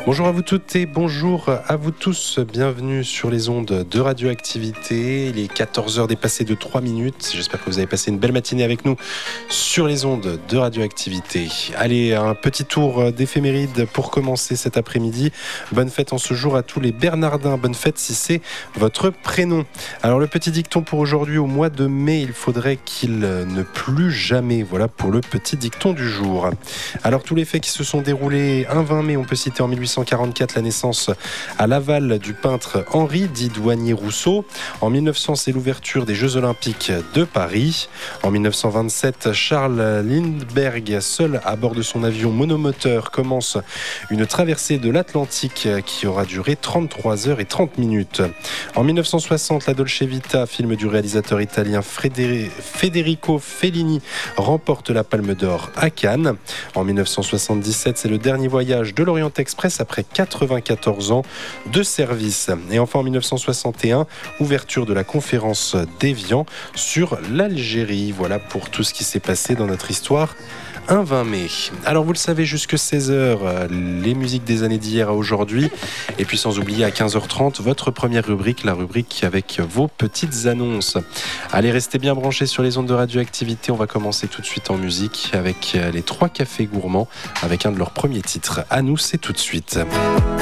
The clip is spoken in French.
Bonjour à vous toutes et bonjour à vous tous, bienvenue sur les ondes de Radioactivité. Il est 14h dépassé de 3 minutes, j'espère que vous avez passé une belle matinée avec nous sur les ondes de Radioactivité. Allez, un petit tour d'éphéméride pour commencer cet après-midi. Bonne fête en ce jour à tous les Bernardins, bonne fête si c'est votre prénom. Alors le petit dicton pour aujourd'hui, au mois de mai, il faudrait qu'il ne plût jamais. Voilà pour le petit dicton du jour. Alors tous les faits qui se sont déroulés un 20 mai, on peut citer en 1844 la naissance à Laval du peintre Henri dit Douanier-Rousseau. En 1900, c'est l'ouverture des Jeux Olympiques de Paris. En 1927, Charles Lindbergh, seul à bord de son avion monomoteur, commence une traversée de l'Atlantique qui aura duré 33 heures et 30 minutes. En 1960, La Dolce Vita, film du réalisateur italien Federico Fellini, remporte la Palme d'Or à Cannes. En 1977, c'est le dernier voyage de l'Orient Express après 94 ans de service. Et enfin en 1961, ouverture de la conférence d'Évian sur l'Algérie. Voilà pour tout ce qui s'est passé dans notre histoire. Un 20 mai. Alors vous le savez, jusque 16h, les musiques des années d'hier à aujourd'hui. Et puis sans oublier à 15h30, votre première rubrique, la rubrique avec vos petites annonces. Allez, restez bien branchés sur les ondes de Radioactivité. On va commencer tout de suite en musique avec les 3 cafés gourmands, avec un de leurs premiers titres. À nous, c'est tout de suite.